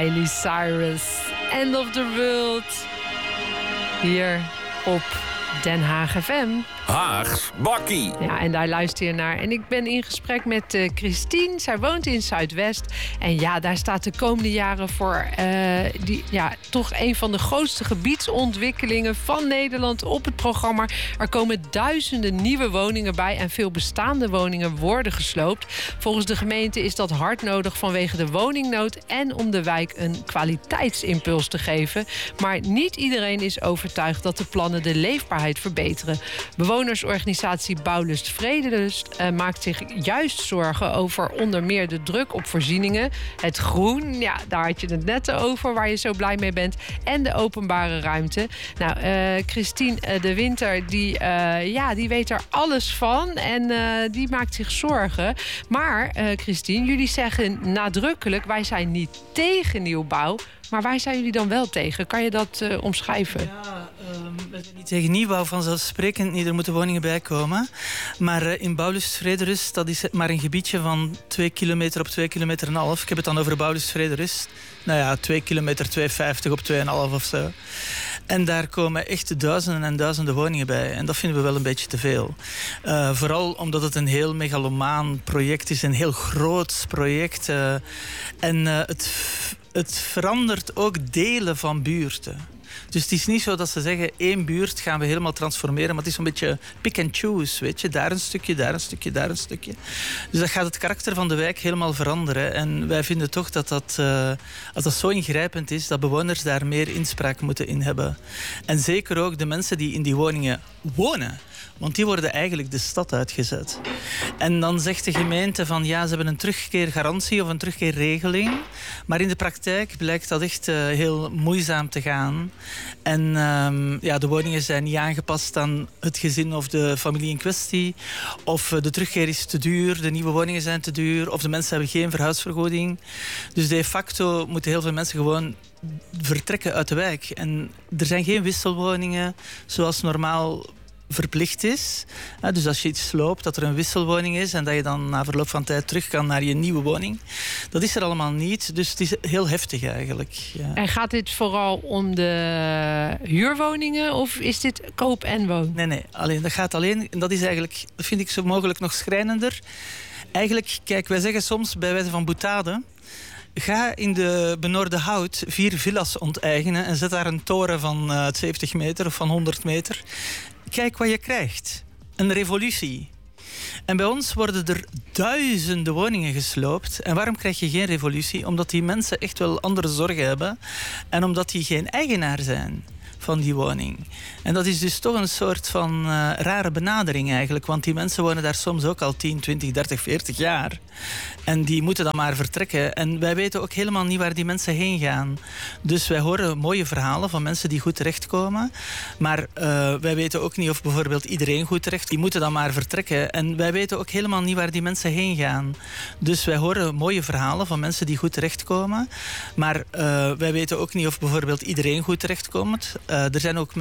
Miley Cyrus, End of the World. Hier op Den Haag FM. Haags Bakkie. Ja, en daar luister je naar. En ik ben in gesprek met Christine. Zij woont in Zuidwest. En ja, daar staat de komende jaren voor toch een van de grootste gebiedsontwikkelingen van Nederland op het programma. Er komen duizenden nieuwe woningen bij en veel bestaande woningen worden gesloopt. Volgens de gemeente is dat hard nodig vanwege de woningnood en om de wijk een kwaliteitsimpuls te geven. Maar niet iedereen is overtuigd dat de plannen de leefbaarheid verbeteren. Bewonersorganisatie Bouwlust Vredelust maakt zich juist zorgen over onder meer de druk op voorzieningen. Het groen, ja, daar had je het net over, waar je zo blij mee bent. En de openbare ruimte. Nou, Christine de Winter, die weet er alles van. En die maakt zich zorgen. Maar, Christine, jullie zeggen nadrukkelijk, wij zijn niet tegen nieuwbouw. Maar waar zijn jullie dan wel tegen? Kan je dat omschrijven? Ja, we zijn niet tegen nieuwbouw, vanzelfsprekend niet. Er moeten woningen bij komen. Maar in Bouwlust Vrederust, dat is maar een gebiedje van 2 kilometer op 2,5 kilometer. Ik heb het dan over Bouwlust Vrederust. Nou ja, 2 kilometer, 2,50 op 2,5 of zo. En daar komen echt duizenden en duizenden woningen bij. En dat vinden we wel een beetje te veel. Vooral omdat het een heel megalomaan project is. Een heel groot project. Het verandert ook delen van buurten. Dus het is niet zo dat ze zeggen, 1 buurt gaan we helemaal transformeren. Maar het is een beetje pick and choose, weet je. Daar een stukje, daar een stukje, daar een stukje. Dus dat gaat het karakter van de wijk helemaal veranderen. En wij vinden toch dat als dat zo ingrijpend is, dat bewoners daar meer inspraak moeten in hebben. En zeker ook de mensen die in die woningen wonen. Want die worden eigenlijk de stad uitgezet. En dan zegt de gemeente van ja, ze hebben een terugkeergarantie of een terugkeerregeling. Maar in de praktijk blijkt dat echt heel moeizaam te gaan. En de woningen zijn niet aangepast aan het gezin of de familie in kwestie. Of de terugkeer is te duur, de nieuwe woningen zijn te duur. Of de mensen hebben geen verhuisvergoeding. Dus de facto moeten heel veel mensen gewoon vertrekken uit de wijk. En er zijn geen wisselwoningen zoals normaal verplicht is. Dus als je iets sloopt, dat er een wisselwoning is en dat je dan na verloop van tijd terug kan naar je nieuwe woning. Dat is er allemaal niet, dus het is heel heftig eigenlijk. Ja. En gaat dit vooral om de huurwoningen of is dit koop en woon? Nee, dat gaat alleen. En dat is eigenlijk, dat vind ik zo mogelijk nog schrijnender. Eigenlijk, kijk, wij zeggen soms bij wijze van boutade, ga in de Benoorde Hout 4 villa's onteigenen en zet daar een toren van 70 meter of van 100 meter. Kijk wat je krijgt. Een revolutie. En bij ons worden er duizenden woningen gesloopt. En waarom krijg je geen revolutie? Omdat die mensen echt wel andere zorgen hebben. En omdat die geen eigenaar zijn van die woning. En dat is dus toch een soort van rare benadering eigenlijk. Want die mensen wonen daar soms ook al 10, 20, 30, 40 jaar. En die moeten dan maar vertrekken. En wij weten ook helemaal niet waar die mensen heen gaan. Dus wij horen mooie verhalen van mensen die goed terechtkomen. Maar wij weten ook niet of bijvoorbeeld iedereen goed terecht. Die moeten dan maar vertrekken. En wij weten ook helemaal niet waar die mensen heen gaan. Dus wij horen mooie verhalen van mensen die goed terechtkomen. Maar wij weten ook niet of bijvoorbeeld iedereen goed terechtkomt. Er zijn ook